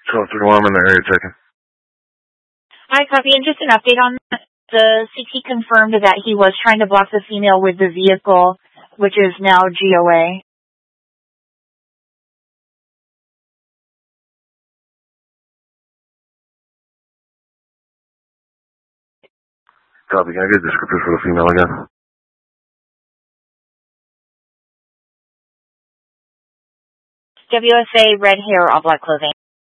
1231, I'm in the area checking. Hi, copy. And just an update on that. The CT confirmed that he was trying to block the female with the vehicle, which is now GOA. Copy. Can I get descriptors for the female again? WSA, red hair, all black clothing.